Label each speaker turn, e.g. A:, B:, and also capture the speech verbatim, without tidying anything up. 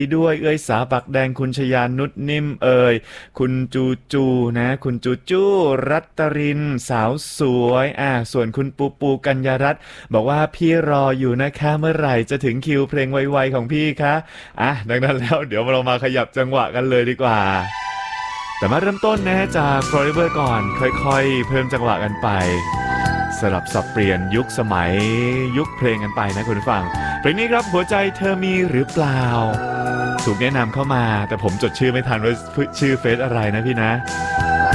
A: ด้วยเอ้ยสาปักแดงคุณชยานุชนิ่มเอ่ยคุณจูจูนะคุณจูจูรัตตรินสาวสวยอ่าส่วนคุณปูปูกัญญารัตน์บอกว่าพี่รออยู่นะคะเมื่อไหร่จะถึงคิวเพลงไวๆของพี่คะอ่ะดังนั้นแล้วเดี๋ยวเรามาขยับจังหวะกันเลยดีกว่าแต่มาเริ่มต้นนะจาก Forever ก่อนค่อยๆเพิ่มจังหวะกันไปสลับสับเปลี่ยนยุคสมัยยุคเพลงกันไปนะคุณผู้ฟังเพลงนี้ครับหัวใจเธอมีหรือเปล่าถูกแนะนำเข้ามาแต่ผมจดชื่อไม่ทันว่าชื่อเฟซอะไรนะพี่นะ